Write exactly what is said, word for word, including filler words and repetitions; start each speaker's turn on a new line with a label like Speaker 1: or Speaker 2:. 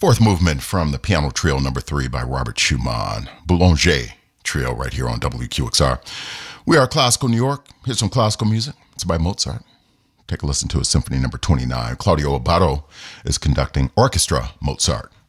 Speaker 1: Fourth movement from the piano trio number three by Robert Schumann, Boulanger Trio, right here on W Q X R. We are Classical New York. Here's some classical music. It's by Mozart. Take a listen to his Symphony number twenty-nine. Claudio Abbado is conducting Orchestra Mozart.